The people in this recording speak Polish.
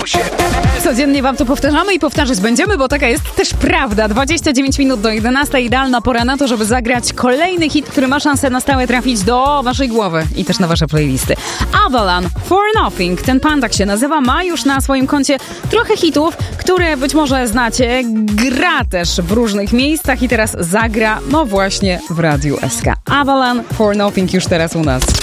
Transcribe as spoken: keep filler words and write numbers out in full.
Codziennie wam to powtarzamy i powtarzać będziemy, bo taka jest też prawda. dwadzieścia dziewięć minut do jedenastej, idealna pora na to, żeby zagrać kolejny hit, który ma szansę na stałe trafić do waszej głowy i też na wasze playlisty. Avalan, For Nothing. Ten pan tak się nazywa, ma już na swoim koncie trochę hitów, które być może znacie. Gra też w różnych miejscach i teraz zagra, no właśnie, w Radiu S K. Avalan, For Nothing już teraz u nas.